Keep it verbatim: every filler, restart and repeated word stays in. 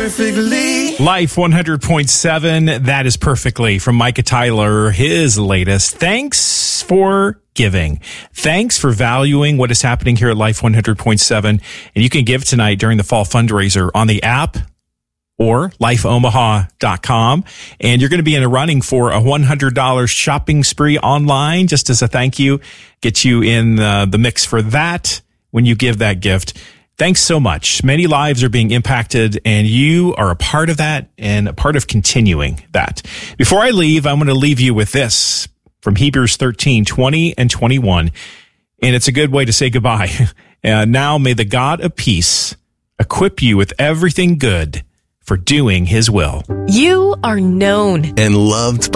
perfectly. Life one hundred point seven, that is perfectly from Micah Tyler, his latest. Thanks for giving. Thanks for valuing what is happening here at Life one hundred point seven. And you can give tonight during the fall fundraiser on the app or life omaha dot com. And you're going to be in a running for a one hundred dollars shopping spree online just as a thank you. Get you in uh, the mix for that when you give that gift. Thanks so much. Many lives are being impacted, and you are a part of that and a part of continuing that. Before I leave, I'm going to leave you with this from Hebrews thirteen, twenty and twenty-one. And it's a good way to say goodbye. Uh, now may the God of peace equip you with everything good for doing his will. You are known And loved